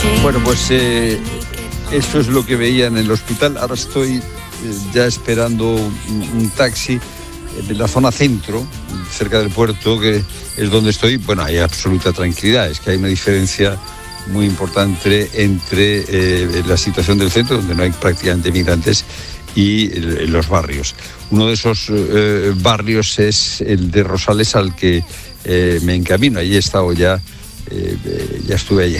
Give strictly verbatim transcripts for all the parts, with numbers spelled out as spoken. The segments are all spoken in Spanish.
Bueno, pues eh, eso es lo que veía en el hospital. Ahora estoy eh, ya esperando un, un taxi en la zona centro, cerca del puerto, que es donde estoy. Bueno, hay absoluta tranquilidad. Es que hay una diferencia muy importante entre eh, la situación del centro, donde no hay prácticamente migrantes, y el, los barrios. Uno de esos eh, barrios es el de Rosales, al que eh, me encamino. Allí he estado ya, eh, eh, ya estuve ayer.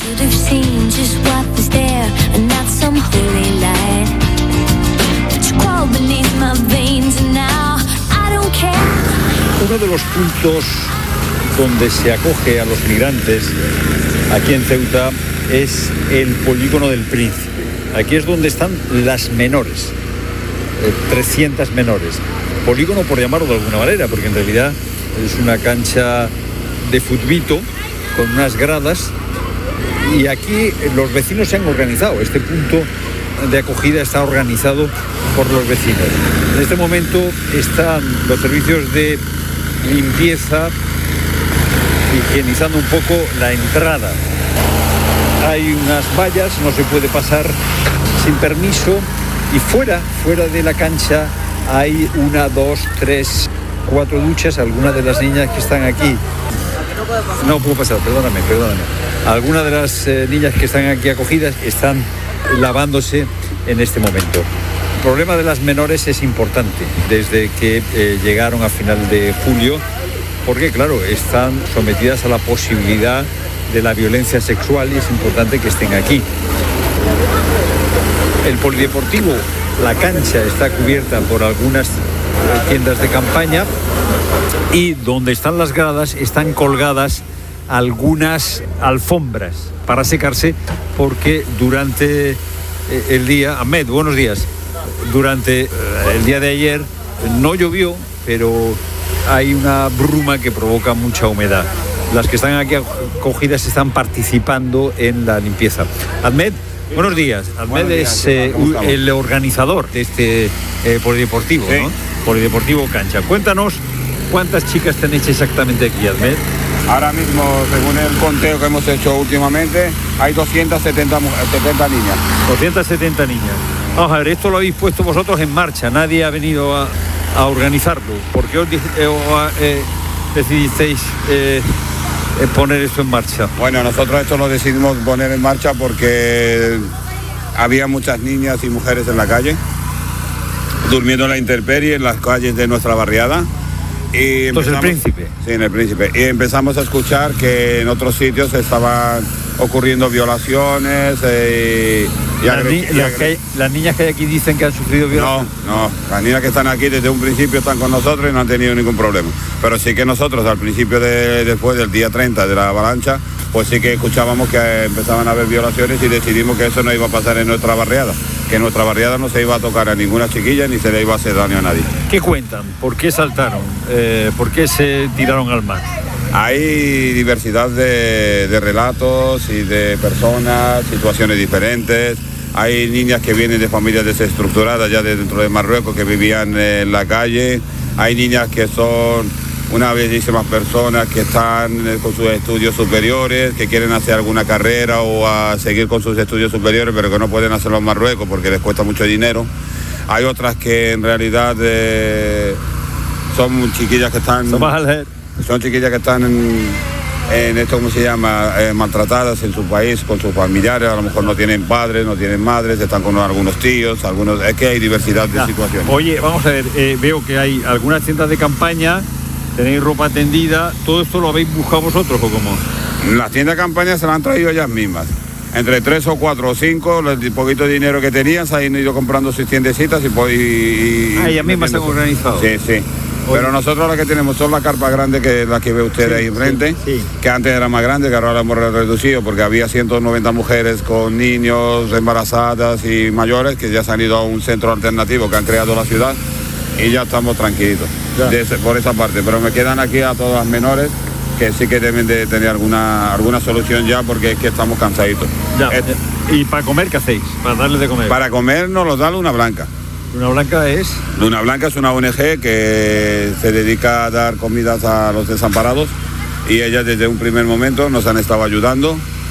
Uno de los puntos donde se acoge a los migrantes aquí en Ceuta es el polígono del Príncipe. Aquí es donde están las menores, eh, trescientas menores. Polígono por llamarlo de alguna manera, porque en realidad es una cancha de futbito con unas gradas, y aquí los vecinos se han organizado. Este punto de acogida está organizado por los vecinos. En este momento están los servicios de limpieza higienizando un poco la entrada. Hay unas vallas, no se puede pasar sin permiso, y fuera, fuera de la cancha hay una, dos, tres, cuatro duchas. Algunas de las niñas que están aquí, no puedo pasar, perdóname, perdóname. Algunas de las eh, niñas que están aquí acogidas están lavándose en este momento. El problema de las menores es importante desde que eh, llegaron a final de julio, porque claro, están sometidas a la posibilidad de la violencia sexual, y es importante que estén aquí. El polideportivo, la cancha está cubierta por algunas tiendas de campaña, y donde están las gradas están colgadas algunas alfombras para secarse, porque durante el día, Ahmed, buenos días, durante el día de ayer no llovió, pero hay una bruma que provoca mucha humedad. Las que están aquí acogidas están participando en la limpieza. Ahmed, buenos días. Ahmed buenos días, es eh, el organizador de este eh, polideportivo, sí, ¿no? Polideportivo Cancha. Cuéntanos cuántas chicas tenéis exactamente aquí, Ahmed. Ahora mismo, según el conteo que hemos hecho últimamente, hay doscientas setenta niñas. doscientas setenta niñas. Vamos a ver, esto lo habéis puesto vosotros en marcha, nadie ha venido a, a organizarlo. ¿Por qué os eh, eh, decidisteis eh, poner esto en marcha? Bueno, nosotros esto lo decidimos poner en marcha porque había muchas niñas y mujeres en la calle, durmiendo en la intemperie en las calles de nuestra barriada. Y Entonces el Príncipe. Sí, en el Príncipe. Y empezamos a escuchar que en otros sitios estaban ocurriendo violaciones eh, y, las, ni y las, que hay, las niñas que hay aquí dicen que han sufrido violaciones. No, no, las niñas que están aquí desde un principio están con nosotros y no han tenido ningún problema. Pero sí que nosotros al principio, de, después del día treinta de la avalancha, pues sí que escuchábamos que empezaban a haber violaciones, y decidimos que eso no iba a pasar en nuestra barriada, que en nuestra barriada no se iba a tocar a ninguna chiquilla ni se le iba a hacer daño a nadie. ¿Qué cuentan? ¿Por qué saltaron? Eh, ¿Por qué se tiraron al mar? Hay diversidad de, de relatos y de personas, situaciones diferentes. Hay niñas que vienen de familias desestructuradas ya de dentro de Marruecos, que vivían en la calle. Hay niñas que son unas bellísimas personas que están con sus estudios superiores, que quieren hacer alguna carrera o a seguir con sus estudios superiores, pero que no pueden hacerlo en Marruecos porque les cuesta mucho dinero. Hay otras que en realidad eh, son chiquillas que están... Son chiquillas que están en, en esto, ¿cómo se llama? Eh, maltratadas en su país, con sus familiares, a lo mejor no tienen padres, no tienen madres, están con algunos tíos, algunos... Es que hay diversidad de ah, situaciones. Oye, vamos a ver, eh, veo que hay algunas tiendas de campaña, tenéis ropa tendida, ¿todo esto lo habéis buscado vosotros o cómo? Las tiendas de campaña se las han traído ellas mismas. Entre tres o cuatro o cinco, el poquito de dinero que tenían, se han ido comprando sus tiendecitas y... y, y ah, ellas mismas se han organizado. Sí, sí. Pero nosotros lo que tenemos son las carpas grandes, que la que ve usted sí, ahí enfrente, sí, sí. Que antes era más grande, que ahora la hemos reducido porque había ciento noventa mujeres con niños, embarazadas y mayores que ya se han ido a un centro alternativo que han creado la ciudad, y ya estamos tranquilitos de ese, por esa parte. Pero me quedan aquí a todas las menores que sí que deben de tener alguna, alguna solución ya, porque es que estamos cansaditos. Ya. Es, ¿Y para comer qué hacéis? Para darles de comer. Para comer nos los da Luna Blanca. ¿Luna Blanca es? Luna Blanca es una O N Ge que se dedica a dar comidas a los desamparados, y ellas desde un primer momento nos han estado ayudando